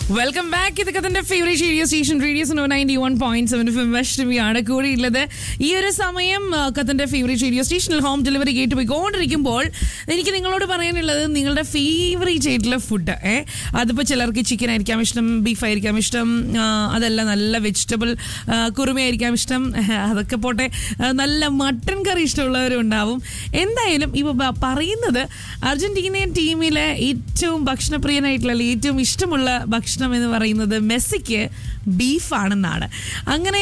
Welcome back. ഇതൊക്കെ തന്റെ favourite radio station radio 91.7 FM വെസ്റ്റമിയാണ് കൂടിയുള്ളത്. ഈ ഒരു സമയം കത്തന്റെ ഫേവറേറ്റ് റേഡിയോ സ്റ്റേഷനിൽ ഹോം ഡെലിവറി കേട്ട് പോയിക്കൊണ്ടിരിക്കുമ്പോൾ എനിക്ക് നിങ്ങളോട് പറയാനുള്ളത്, നിങ്ങളുടെ ഫേവറേറ്റ് ആയിട്ടുള്ള ഫുഡ് അതിപ്പോൾ ചിലർക്ക് ചിക്കൻ ആയിരിക്കാം ഇഷ്ടം, ബീഫ് ആയിരിക്കാം ഇഷ്ടം, അതല്ല നല്ല വെജിറ്റബിൾ കുറുമയായിരിക്കാം ഇഷ്ടം, അതൊക്കെ പോട്ടെ, നല്ല മട്ടൻ കറി ഇഷ്ടമുള്ളവരും ഉണ്ടാവും. എന്തായാലും ഇപ്പോൾ പറയുന്നത് അർജന്റീനിയൻ ടീമിലെ ഏറ്റവും ഭക്ഷണപ്രിയനായിട്ടുള്ള ഏറ്റവും ഇഷ്ടമുള്ള ഭക്ഷണം എന്ന് പറയുന്നത് മെസ്സിക്ക് ബീഫാണെന്നാണ്. അങ്ങനെ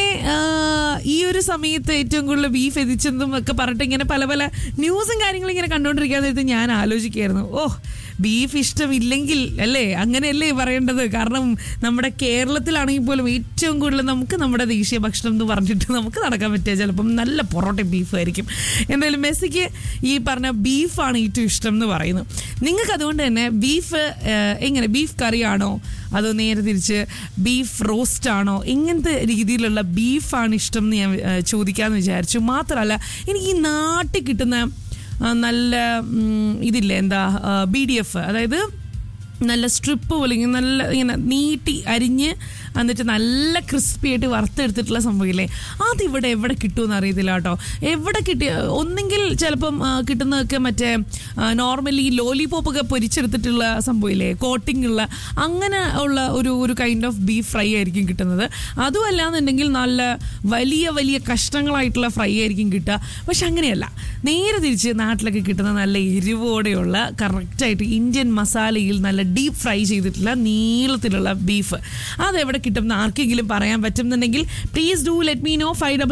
ഈ ഒരു സമയത്ത് ഏറ്റവും കൂടുതൽ ബീഫ് എത്തിച്ചെന്നും ഒക്കെ പറഞ്ഞിട്ട് ഇങ്ങനെ പല പല ന്യൂസും കാര്യങ്ങളും ഇങ്ങനെ കണ്ടുകൊണ്ടിരിക്കാൻ നേരത്ത് ഞാൻ ആലോചിക്കുകയായിരുന്നു, ബീഫ് ഇഷ്ടമില്ലെങ്കിൽ അല്ലേ, അങ്ങനെയല്ലേ പറയേണ്ടത്? കാരണം നമ്മുടെ കേരളത്തിലാണെങ്കിൽ പോലും ഏറ്റവും കൂടുതൽ നമുക്ക് നമ്മുടെ ദേശീയ ഭക്ഷണം എന്ന് പറഞ്ഞിട്ട് നമുക്ക് നടക്കാൻ പറ്റുക ചിലപ്പം നല്ല പൊറോട്ട ബീഫ് ആയിരിക്കും. എന്തായാലും മെസ്സിക്ക് ഈ പറഞ്ഞ ബീഫാണ് ഏറ്റവും ഇഷ്ടം എന്ന് പറയുന്നു. നിങ്ങൾക്ക് അതുകൊണ്ട് തന്നെ ബീഫ് എങ്ങനെ, ബീഫ് കറിയാണോ അതോ നേരെ തിരിച്ച് ബീഫ് റോസ്റ്റ് ആണോ, ഇങ്ങനത്തെ രീതിയിലുള്ള ബീഫാണ് ഇഷ്ടം എന്ന് ഞാൻ ചോദിക്കാമെന്ന് വിചാരിച്ചു. മാത്രമല്ല, എനിക്ക് ഈ നാട്ടിൽ കിട്ടുന്ന നല്ല ഇതില്ലേ, എന്താ BDF, അതായത് നല്ല സ്ട്രിപ്പ് പോലെ നല്ല ഇങ്ങനെ നീട്ടി അരിഞ്ഞ് എന്നിട്ട് നല്ല ക്രിസ്പി ആയിട്ട് വറുത്തെടുത്തിട്ടുള്ള സംഭവമില്ലേ, അതിവിടെ എവിടെ കിട്ടുമെന്ന് അറിയത്തില്ല കേട്ടോ. എവിടെ കിട്ടിയ ഒന്നെങ്കിൽ ചിലപ്പം കിട്ടുന്നതൊക്കെ മറ്റേ നോർമലി ലോലിപോപ്പൊക്കെ പൊരിച്ചെടുത്തിട്ടുള്ള സംഭവമില്ലേ, കോട്ടിംഗ് ഉള്ള അങ്ങനെ ഉള്ള ഒരു കൈൻഡ് ഓഫ് ബീഫ് ഫ്രൈ ആയിരിക്കും കിട്ടുന്നത്. അതും അല്ലാന്നുണ്ടെങ്കിൽ നല്ല വലിയ വലിയ കഷ്ണങ്ങളായിട്ടുള്ള ഫ്രൈ ആയിരിക്കും കിട്ടുക. പക്ഷെ അങ്ങനെയല്ല, നേരെ തിരിച്ച് നാട്ടിലൊക്കെ കിട്ടുന്ന നല്ല എരിവോടെയുള്ള കറക്റ്റായിട്ട് ഇന്ത്യൻ മസാലയിൽ നല്ല ഡീപ്പ് ഫ്രൈ ചെയ്തിട്ടുള്ള നീളത്തിലുള്ള ബീഫ് അതെവിടെ കിട്ടും എന്ന് ആർക്കെങ്കിലും പറയാൻ പറ്റുന്നുണ്ടെങ്കിൽ please do let me no.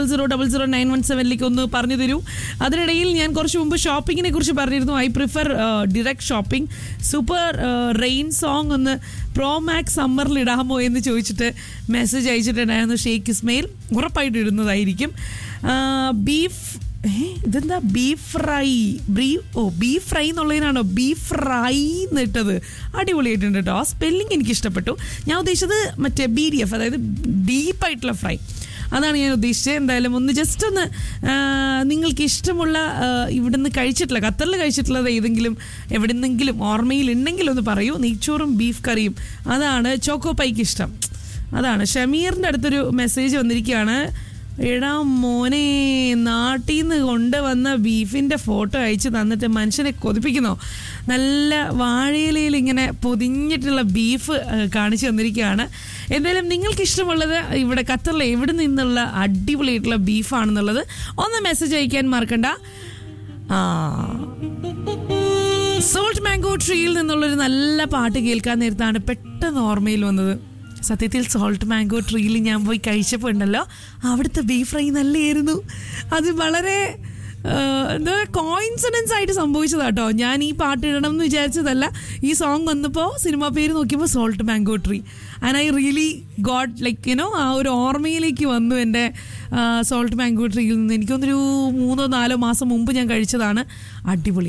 50000917 ഒന്ന് പറഞ്ഞു തരൂ. അതിനിടയിൽ ഞാൻ കുറച്ച് മുമ്പ് ഷോപ്പിങ്ങിനെ കുറിച്ച് പറഞ്ഞിരുന്നു. I prefer direct shopping. Super rain song ഒന്ന് പ്രോ മാക്സ് സമ്മറിൽ ഇടാമോ എന്ന് ചോദിച്ചിട്ട് മെസ്സേജ് അയച്ചിട്ടുണ്ടായിരുന്നു ഷെയ്ഖ് ഇസ്മയിൽ. ഉറപ്പായിട്ട് ഇടുന്നതായിരിക്കും. ബീഫ് ഇതെന്താ beef fry, beef fry എന്നുള്ളതിനാണോ beef fry എന്നിട്ടത്? അടിപൊളിയായിട്ടുണ്ട് കേട്ടോ. ആ സ്പെല്ലിംഗ് എനിക്ക് ഇഷ്ടപ്പെട്ടു. ഞാൻ ഉദ്ദേശിച്ചത് മറ്റേ BDF, അതായത് ഡീപ്പായിട്ടുള്ള ഫ്രൈ, അതാണ് ഞാൻ ഉദ്ദേശിച്ചത്. എന്തായാലും ഒന്ന് ജസ്റ്റ് ഒന്ന് നിങ്ങൾക്ക് ഇഷ്ടമുള്ള ഇവിടുന്ന് കഴിച്ചിട്ടുള്ള, ഖത്തറിൽ കഴിച്ചിട്ടുള്ളത് ഏതെങ്കിലും എവിടെ നിന്നെങ്കിലും ഓർമ്മയിൽ ഉണ്ടെങ്കിൽ ഒന്ന് പറയൂ. നെയ്ച്ചോറും ബീഫ് കറിയും, അതാണ് ചോക്കോ പൈക്ക് ഇഷ്ടം. അതാണ്. ഷമീറിൻ്റെ അടുത്തൊരു മെസ്സേജ് വന്നിരിക്കുകയാണ്. എടാ മോനെ, നാട്ടിൽ നിന്ന് കൊണ്ടുവന്ന ബീഫിൻ്റെ ഫോട്ടോ അയച്ച് തന്നിട്ട് മനുഷ്യനെ കൊതിപ്പിക്കുന്നോ? നല്ല വാഴയിലയിൽ ഇങ്ങനെ പൊതിഞ്ഞിട്ടുള്ള ബീഫ് കാണിച്ചു തന്നിരിക്കുകയാണ്. എന്തായാലും നിങ്ങൾക്ക് ഇഷ്ടമുള്ളത് ഇവിടെ ഖത്തറിൽ എവിടെ നിന്നുള്ള അടിപൊളിയായിട്ടുള്ള ബീഫാണെന്നുള്ളത് ഒന്ന് മെസ്സേജ് അയക്കാൻ മറക്കണ്ട. സോൾട്ട് മാംഗോ ട്രീയിൽ നിന്നുള്ളൊരു നല്ല പാട്ട് കേൾക്കാൻ നേരത്താണ് പെട്ടെന്ന് ഓർമ്മയിൽ വന്നത്. സത്യത്തിൽ സോൾട്ട് മാംഗോ ട്രീയിൽ ഞാൻ പോയി കഴിച്ചപ്പോൾ ഉണ്ടല്ലോ, അവിടുത്തെ ബീഫ് ഫ്രൈ നല്ലതായിരുന്നു. അത് വളരെ എന്താ കോയിൻസിഡൻസ് ആയിട്ട് സംഭവിച്ചതാട്ടോ. ഞാൻ ഈ പാട്ട് ഇടണം എന്ന് വിചാരിച്ചതല്ല. ഈ സോങ് വന്നപ്പോൾ സിനിമ പേര് നോക്കിയപ്പോൾ salt mango tree, and I really got like ആ ഒരു ഓർമ്മയിലേക്ക് വന്നു എൻ്റെ സോൾട്ട് മാംഗോ ട്രീയിൽ നിന്ന്. എനിക്കൊന്നൊരു 3-4 മാസം മുമ്പ് ഞാൻ കഴിച്ചതാണ്. അടിപൊളി.